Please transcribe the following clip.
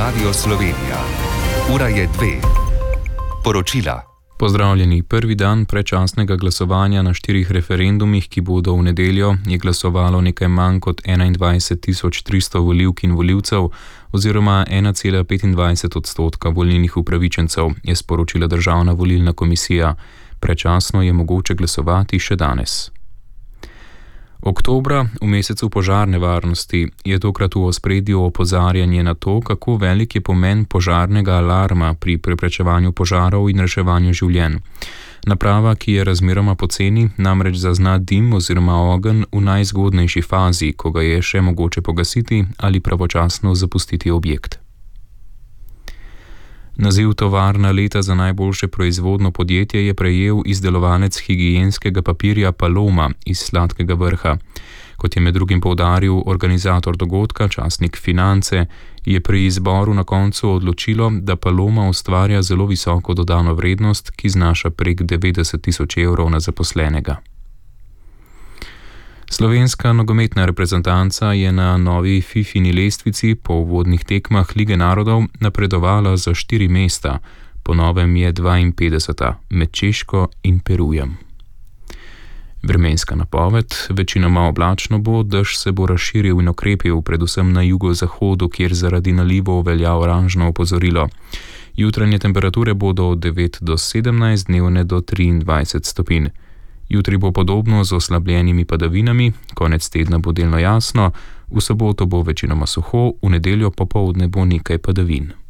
Radio Slovenija. Ura je 2. Poročila. Pozdravljeni. Prvi dan predčasnega glasovanja na 4 referendumih, ki bodo v nedeljo, je glasovalo nekaj manj kot 21.300 volivk in volivcev oziroma 1,25% volilnih upravičencev, je sporočila Državna volilna komisija. Predčasno je mogoče glasovati še danes. Oktobra, v mesecu požarne varnosti, je tokrat v ospredju opozarjanje na to, kako velik je pomen požarnega alarma pri preprečevanju požarov in reševanju življenj. Naprava, ki je razmeroma poceni, namreč zazna dim oziroma ogenj v najzgodnejši fazi, ko ga je še mogoče pogasiti ali pravočasno zapustiti objekt. Naziv tovarna leta za najboljše proizvodno podjetje je prejel izdelovalec higienskega papirja Paloma iz Sladkega Vrha. Kot je med drugim poudaril organizator dogodka, časnik Finance, je pri izboru na koncu odločilo, da Paloma ustvarja zelo visoko dodano vrednost, ki znaša prek 90.000 evrov na zaposlenega. Slovenska nogometna reprezentanca je na novi FIFIni lestvici po uvodnih tekmah Lige narodov napredovala za 4 mesta, po novem je 52. med Češko in Perujem. Vremenska napoved: večinoma oblačno bo, dež se bo razširil in okrepil, predvsem na jugozahodu, kjer zaradi nalivov velja oranžno opozorilo. Jutranje temperature bodo od 9 do 17, dnevne do 23 stopinj. Jutri bo podobno z oslabljenimi padavinami, konec tedna bo delno jasno, v soboto bo večinoma suho, v nedeljo popoldne bo nekaj padavin.